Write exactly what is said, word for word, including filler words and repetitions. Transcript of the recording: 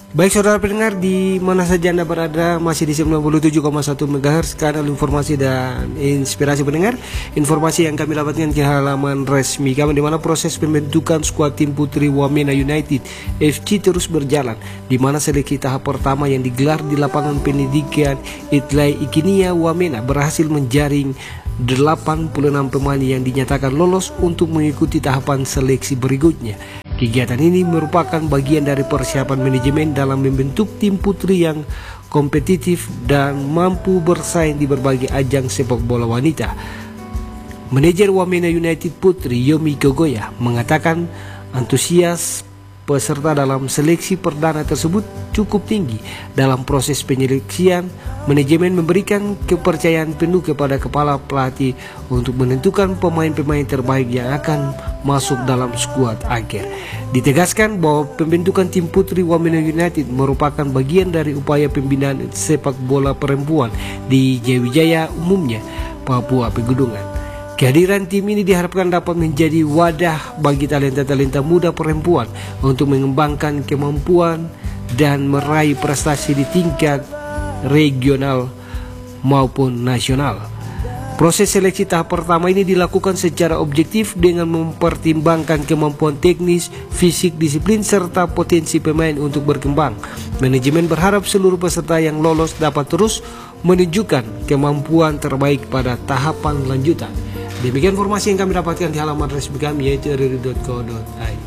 Baik saudara pendengar, di mana saja Anda berada, masih di sembilan puluh tujuh koma satu megahertz kanal informasi dan inspirasi pendengar. Informasi yang kami dapatkan ke halaman resmi kami, di mana proses pembentukan skuad tim putri Wamena United F C terus berjalan, di mana seleksi tahap pertama yang digelar di lapangan pendidikan Itlai Ikinia Wamena berhasil menjaring delapan puluh enam pemain yang dinyatakan lolos untuk mengikuti tahapan seleksi berikutnya. Kegiatan ini merupakan bagian dari persiapan manajemen dalam membentuk tim putri yang kompetitif dan mampu bersaing di berbagai ajang sepak bola wanita. Manajer Wamena United Putri Yomi Gogoya mengatakan antusias peserta dalam seleksi perdana tersebut cukup tinggi. Dalam proses penyeleksian, manajemen memberikan kepercayaan penuh kepada kepala pelatih untuk menentukan pemain-pemain terbaik yang akan masuk dalam skuad akhir. Ditegaskan bahwa pembentukan tim putri Wamena United merupakan bagian dari upaya pembinaan sepak bola perempuan di Jayawijaya umumnya, Papua Pegunungan. Kehadiran tim ini diharapkan dapat menjadi wadah bagi talenta-talenta muda perempuan untuk mengembangkan kemampuan dan meraih prestasi di tingkat regional maupun nasional. Proses seleksi tahap pertama ini dilakukan secara objektif dengan mempertimbangkan kemampuan teknis, fisik, disiplin, serta potensi pemain untuk berkembang. Manajemen berharap seluruh peserta yang lolos dapat terus menunjukkan kemampuan terbaik pada tahapan lanjutan. Demikian informasi yang kami dapatkan di halaman resmi kami, yaitu r r i dot co dot i d.